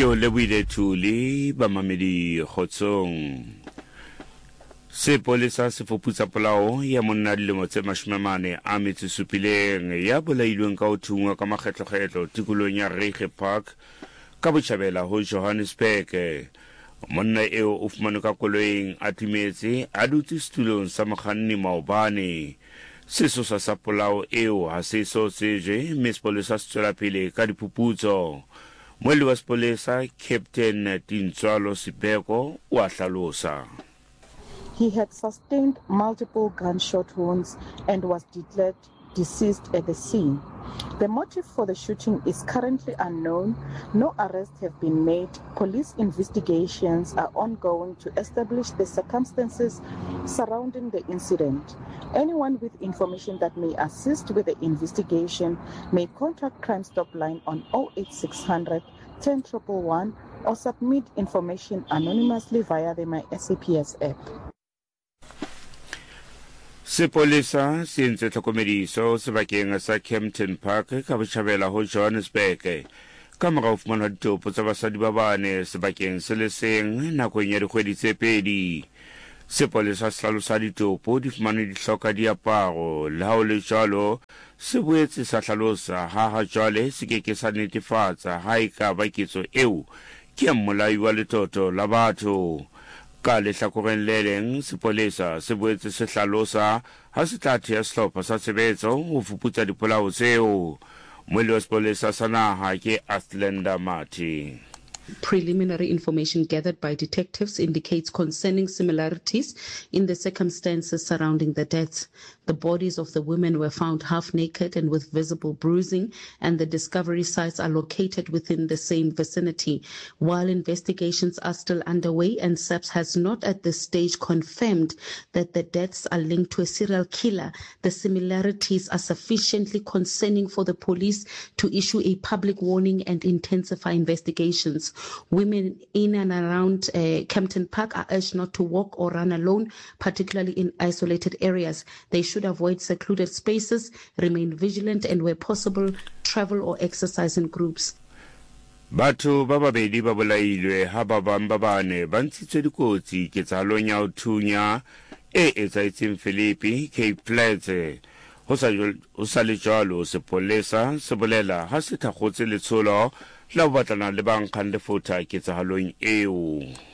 ke o lebohile Thuli ba mamedi Kgotsong. Sepolesa se foputsa polao ya monna dilemo tse 47 ya bolailweng ka ho thungwa ka makgetlo-kgetlo tikolong ya Reiche Park ka Botjhabela ho Johannesburg. Monna eo o fumane ka koloing a timetse a dutse setulong sa mokganni maobane. Sesosa sa polao eo ha se so seje, mme sepolesa se tswela pele ka diphuputso. Moeledi wa sepolesa Captain Tintswalo Sibeko wa hlalosa. He had sustained multiple gunshot wounds and was declared deceased at the scene. The motive for the shooting is currently unknown. No arrests have been made. Police investigations are ongoing to establish the circumstances surrounding the incident. Anyone with information that may assist with the investigation may contact Crime Stop line on 08600 10111 or submit information anonymously via the MySAPS app. Sepolesa se entse tlhokomediso sebakeng sa Kempton Park ka Botjhabela ho Johannesburg ka mora ho fumana ditopo tsa basadi ba bane sebakeng se le seng nakong ya dikgwedi tse pedi. Sepolesa se hlalosa ditopo di fumane di hloka diaparo le ha o le jwalo se boetse sa hlalosa ha jwale se ke sa netefatsa ha e ka ba ketso eo ke ya molai wa letoto la batho. Ka lehlakoreng le leng sepolesa se boetse se hlalosa ha se tla thea sehlopha sa tshebetso ho fuputsa dipolao tseo. Moeledi wa sepolesa sa naha ke Athlenda Mati. Preliminary information gathered by detectives indicates concerning similarities in the circumstances surrounding the deaths. The bodies of the women were found half naked and with visible bruising, and the discovery sites are located within the same vicinity. While investigations are still underway and SAPS has not at this stage confirmed that the deaths are linked to a serial killer, the similarities are sufficiently concerning for the police to issue a public warning and intensify investigations. Women in and around Kempton Park are urged not to walk or run alone, particularly in isolated areas. They should avoid secluded spaces, remain vigilant, and where possible, travel or exercise in groups. Batho ba babedi ba bolailwe ha ba bang ba bane ba ntshitswe dikotsi ketsahalong ya ho thunya e etsahetseng Philippi Cape Flats. Ho sa le jwalo sepolesa se bolela ha se thakgotse letsholo la ho batlana le ba nkgang lefotha ketsahalong eo.